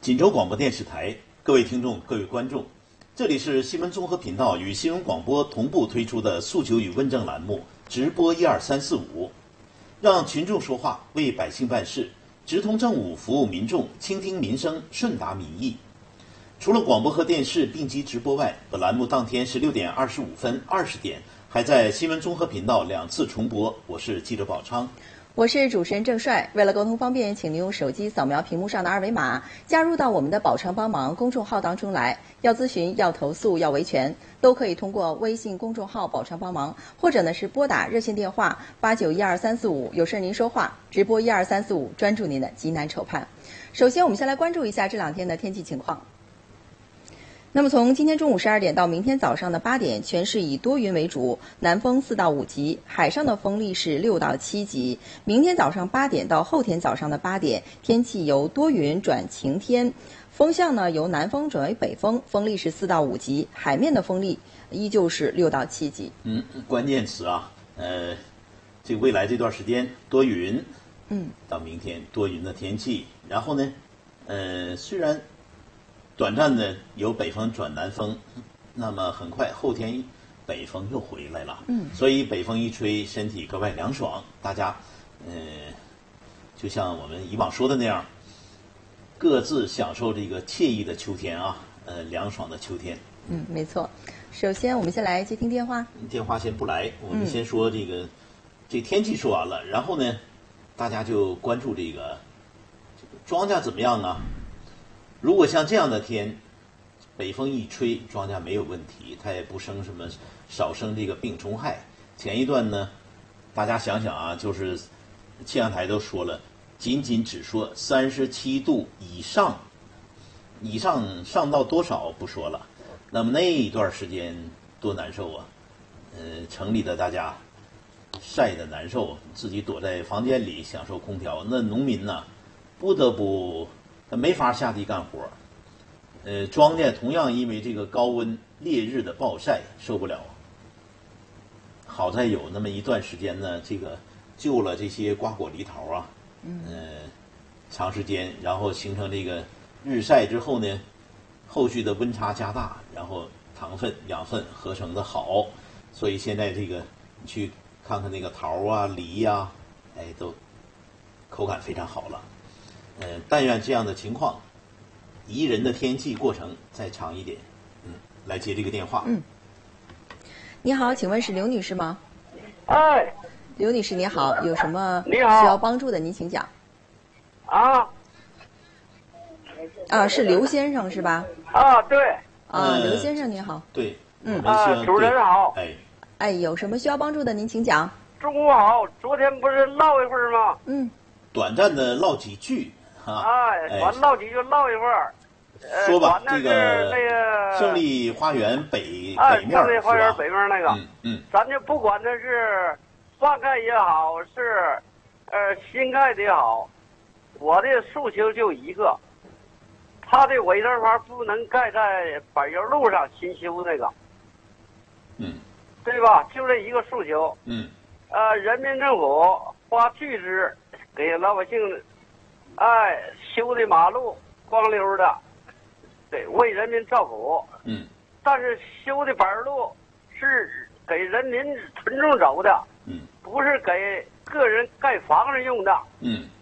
锦州广播电视台，各位听众、各位观众，这里是新闻综合频道与新闻广播同步推出的诉求与问政栏目直播12345，让群众说话，为百姓办事，直通政务，服务民众，倾听民生，顺达民意。除了广播和电视并机直播外，本栏目当天16点25分、20点还在新闻综合频道2次重播。我是记者宝昌。 我是主持人郑帅。为了沟通方便，请您用手机扫描屏幕上的二维码，加入到我们的宝昌帮忙公众号当中来。要咨询、要投诉、要维权，都可以通过微信公众号宝昌帮忙，或者呢是拨打热线电话8912-345，有事您说话，直播12345，专注您的急难愁盼。首先，我们先来关注一下这2天的天气情况。那么从今天中午12点到明天早上的8点，全市以多云为主，南风4到5级，海上的风力是6到7级。明天早上8点到后天早上的8点，天气由多云转晴天，风向呢由南风转为北风，风力是4到5级，海面的风力依旧是6到7级。 关键词啊，这未来这段时间多云，到明天多云的天气，然后呢，虽然短暂的由北风转南风，那么很快后天北风又回来了。所以北风一吹，身体格外凉爽。大家，就像我们以往说的那样，各自享受这个惬意的秋天啊，凉爽的秋天。 没错。首先，我们先来接听电话。 电话先不来，我们先说这天气说完了，然后呢，大家就关注这个庄稼怎么样啊？如果像这样的天，北风一吹，庄稼没有问题，它也不生什么少生这个病虫害。前一段呢，大家想想啊，就是气象台都说了，仅只说37度以上上到多少不说了。那么那一段时间多难受啊！城里的大家晒得难受，自己躲在房间里享受空调。那农民呢，不得不他没法下地干活，庄稼同样因为这个高温烈日的暴晒受不了。好在有那么一段时间呢，这个救了这些瓜果梨桃啊，长时间，然后形成这个日晒之后呢，后续的温差加大，然后糖分、养分合成的好，所以现在这个你去看看那个桃啊、梨呀，都口感非常好了。但愿这样的情况，宜人的天气过程再长一点。来接这个电话。 你好，请问是刘女士吗？ 哎， 刘女士你好，有什么需你好要帮助的您请讲。是刘先生是吧？ 对。 刘先生你好。 对。 主持人好。 有什么需要帮助的您请讲。 中午好，昨天不是唠一会儿吗？ 短暂的唠几句啊。 完唠几句唠一会儿。 说吧，这个胜利花园北面胜利花园北面那个，咱就不管它是翻盖也好，是新盖的也好，我的诉求就一个，它的尾灯房不能盖在柏油路上新修那个，对吧？就这一个诉求。人民政府花巨资给老百姓，修的马路光溜的。对，为人民造福。但是修的柏油路是给人民群众走的，不是给个人盖房子用的。